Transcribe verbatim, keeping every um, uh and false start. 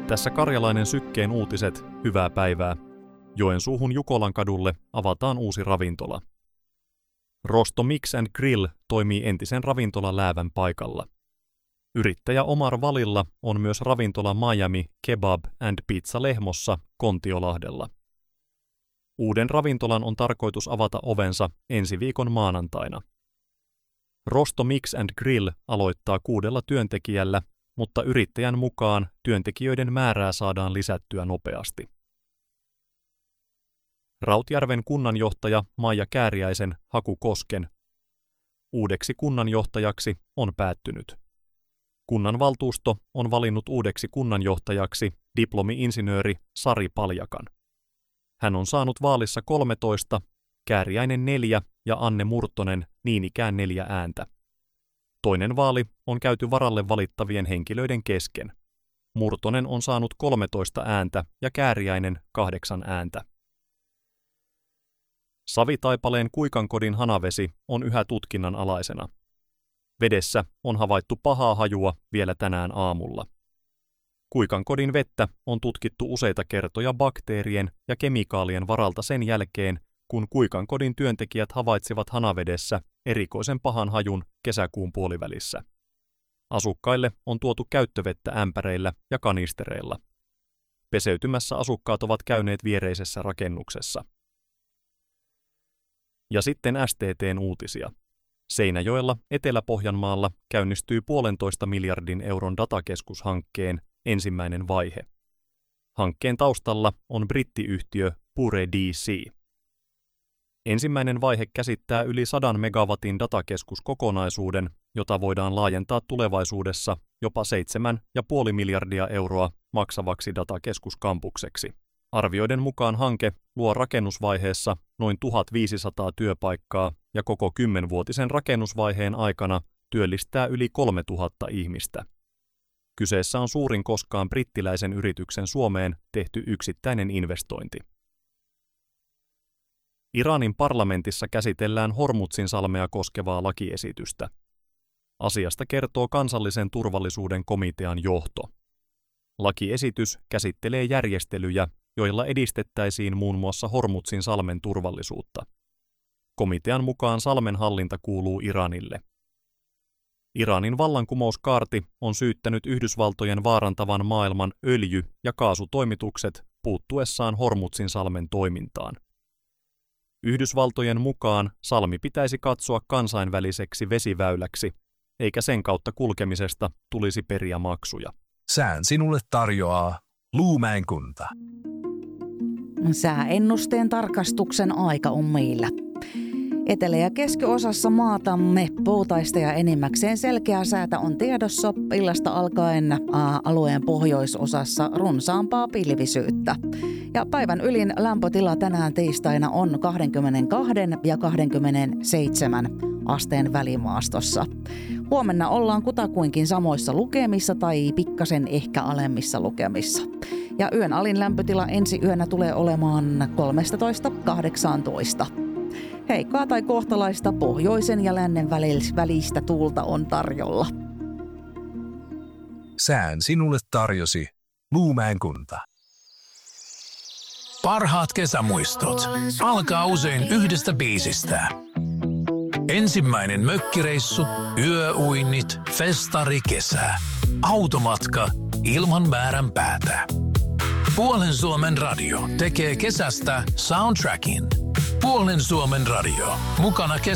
Tässä Karjalainen Sykkeen uutiset, hyvää päivää. Joensuuhun Jukolan kadulle avataan uusi ravintola. Rosto Mix and Grill toimii entisen ravintola Läävän paikalla. Yrittäjä Omar Valilla on myös ravintola Miami Kebab and Pizza Lehmossa Kontiolahdella. Uuden ravintolan on tarkoitus avata ovensa ensi viikon maanantaina. Rosto Mix and Grill aloittaa kuudella työntekijällä, mutta yrittäjän mukaan työntekijöiden määrää saadaan lisättyä nopeasti. Rautjärven kunnanjohtaja Maija Kääriäisen haku Kosken uudeksi kunnanjohtajaksi on päättynyt. Kunnanvaltuusto on valinnut uudeksi kunnanjohtajaksi diplomi-insinööri Sari Paljakan. Hän on saanut vaalissa kolmetoista, Kääriäinen neljä ja Anne Murtonen niin ikään neljä ääntä. Toinen vaali on käyty varalle valittavien henkilöiden kesken. Murtonen on saanut kolmetoista ääntä ja Kääriäinen kahdeksan ääntä. Savitaipaleen Kuikankodin hanavesi on yhä tutkinnan alaisena. Vedessä on havaittu pahaa hajua vielä tänään aamulla. Kuikankodin vettä on tutkittu useita kertoja bakteerien ja kemikaalien varalta sen jälkeen, kun Kuikankodin työntekijät havaitsivat hanavedessä erikoisen pahan hajun kesäkuun puolivälissä. Asukkaille on tuotu käyttövettä ämpäreillä ja kanistereilla. Peseytymässä asukkaat ovat käyneet viereisessä rakennuksessa. Ja sitten S T T:n uutisia. Seinäjoella Etelä-Pohjanmaalla käynnistyy puolentoista miljardin euron datakeskushankkeen ensimmäinen vaihe. Hankkeen taustalla on brittiyhtiö Pure D C. Ensimmäinen vaihe käsittää yli sadan megawatin datakeskuskokonaisuuden, jota voidaan laajentaa tulevaisuudessa jopa seitsemän pilkku viisi miljardia euroa maksavaksi datakeskuskampukseksi. Arvioiden mukaan hanke luo rakennusvaiheessa noin tuhatviisisataa työpaikkaa ja koko kymmenvuotisen rakennusvaiheen aikana työllistää yli kolmetuhatta ihmistä. Kyseessä on suurin koskaan brittiläisen yrityksen Suomeen tehty yksittäinen investointi. Iranin parlamentissa käsitellään Hormuzin-salmea koskevaa lakiesitystä. Asiasta kertoo kansallisen turvallisuuden komitean johto. Lakiesitys käsittelee järjestelyjä, joilla edistettäisiin muun muassa Hormuzin-salmen turvallisuutta. Komitean mukaan salmen hallinta kuuluu Iranille. Iranin vallankumouskaarti on syyttänyt Yhdysvaltojen vaarantavan maailman öljy- ja kaasutoimitukset puuttuessaan Hormuzin-salmen toimintaan. Yhdysvaltojen mukaan salmi pitäisi katsoa kansainväliseksi vesiväyläksi, eikä sen kautta kulkemisesta tulisi periä maksuja. Sään sinulle tarjoaa Luumäen kunta. Sääennusteen tarkastuksen aika on meillä. Etelä- ja keskiosassa maatamme poutaista ja enimmäkseen selkeää säätä on tiedossa. Illasta alkaen ää, alueen pohjoisosassa runsaampaa pilvisyyttä. Ja päivän ylin lämpötila tänään tiistaina on kaksikymmentäkaksi ja kaksikymmentäseitsemän asteen välimaastossa. Huomenna ollaan kutakuinkin samoissa lukemissa tai pikkasen ehkä alemmissa lukemissa. Ja yön alin lämpötila ensi yönä tulee olemaan kolmetoista kahdeksantoista. Heikkoa tai kohtalaista pohjoisen ja lännen välistä tuulta on tarjolla. Sään sinulle tarjosi Luumäen kunta. Parhaat kesämuistot alkaa usein yhdestä biisistä. Ensimmäinen mökkireissu, yöuinnit, festari, kesä. Automatka ilman määrän päätä. Puolen Suomen radio tekee kesästä soundtrackin. Puolen Suomen radio. Mukana kesällä.